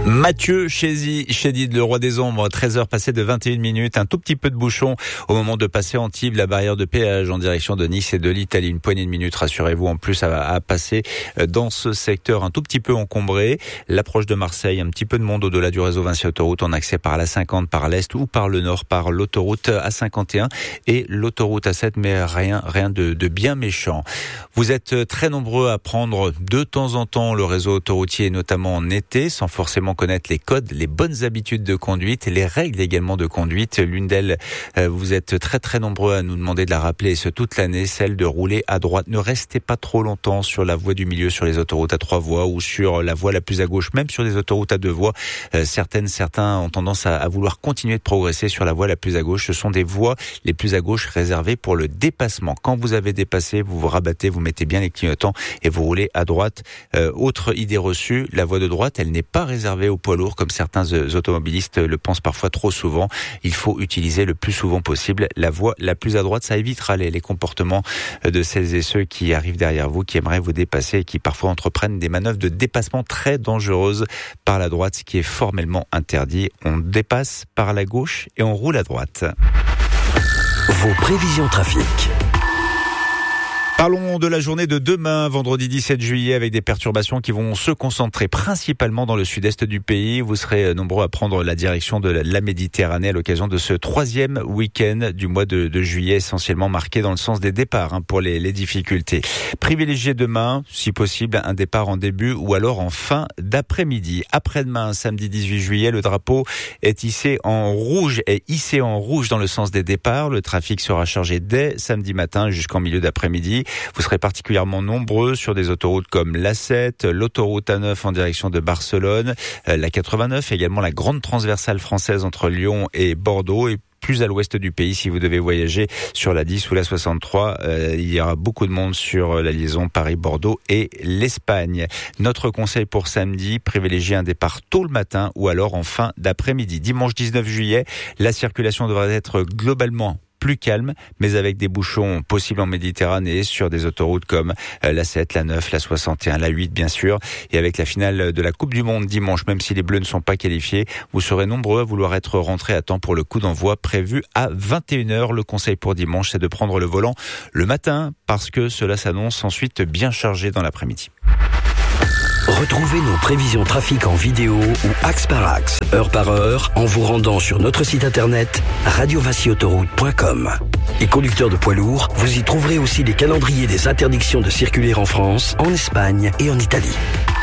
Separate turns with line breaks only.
Mathieu Chédid, le roi des ombres, 13h passées de 21 minutes, un tout petit peu de bouchon au moment de passer Antibes, la barrière de péage en direction de Nice et de l'Italie. Une poignée de minutes, rassurez-vous, en plus à passer dans ce secteur un tout petit peu encombré. L'approche de Marseille, un petit peu de monde au-delà du réseau Vinci Autoroute en accès par la 50, par l'est ou par le nord, par l'autoroute A51 et l'autoroute A7, mais rien de bien méchant. Vous êtes très nombreux à prendre de temps en temps le réseau autoroutier, notamment en été, sans forcément connaître les codes, les bonnes habitudes de conduite et les règles également de conduite. L'une d'elles, vous êtes très nombreux à nous demander de la rappeler, et ce toute l'année, celle de rouler à droite. Ne restez pas trop longtemps sur la voie du milieu, sur les autoroutes à 3 voies ou sur la voie la plus à gauche, même sur les autoroutes à 2 voies. Certains ont tendance à vouloir continuer de progresser sur la voie la plus à gauche. Ce sont des voies les plus à gauche réservées pour le dépassement. Quand vous avez dépassé, vous vous rabattez, vous mettez bien les clignotants et vous roulez à droite. Autre idée reçue, la voie de droite, elle n'est pas réservée aux poids lourds comme certains automobilistes le pensent parfois trop souvent. Il faut utiliser le plus souvent possible la voie la plus à droite. Ça évitera les comportements de celles et ceux qui arrivent derrière vous, qui aimeraient vous dépasser et qui parfois entreprennent des manœuvres de dépassement très dangereuses par la droite, ce qui est formellement interdit. On dépasse par la gauche et on roule à droite.
Vos prévisions trafic.
Parlons de la journée de demain, vendredi 17 juillet, avec des perturbations qui vont se concentrer principalement dans le sud-est du pays. Vous serez nombreux à prendre la direction de la Méditerranée à l'occasion de ce 3e week-end du mois de juillet, essentiellement marqué dans le sens des départs pour les difficultés. Privilégiez demain, si possible, un départ en début ou alors en fin d'après-midi. Après-demain, samedi 18 juillet, le drapeau est hissé en rouge dans le sens des départs. Le trafic sera chargé dès samedi matin jusqu'en milieu d'après-midi. Vous serez particulièrement nombreux sur des autoroutes comme l'A7, l'autoroute A9 en direction de Barcelone, la 89, également la grande transversale française entre Lyon et Bordeaux, et plus à l'ouest du pays, si vous devez voyager sur la 10 ou la 63, il y aura beaucoup de monde sur la liaison Paris-Bordeaux et l'Espagne. Notre conseil pour samedi, privilégiez un départ tôt le matin ou alors en fin d'après-midi. Dimanche 19 juillet, la circulation devrait être globalement plus calme, mais avec des bouchons possibles en Méditerranée sur des autoroutes comme la 7, la 9, la 61, la 8 bien sûr. Et avec la finale de la Coupe du Monde dimanche, même si les Bleus ne sont pas qualifiés, vous serez nombreux à vouloir être rentrés à temps pour le coup d'envoi prévu à 21h. Le conseil pour dimanche, c'est de prendre le volant le matin parce que cela s'annonce ensuite bien chargé dans l'après-midi.
Retrouvez nos prévisions trafic en vidéo ou axe par axe, heure par heure, en vous rendant sur notre site internet radiovinciautoroute.com. Et conducteurs de poids lourds, vous y trouverez aussi les calendriers des interdictions de circuler en France, en Espagne et en Italie.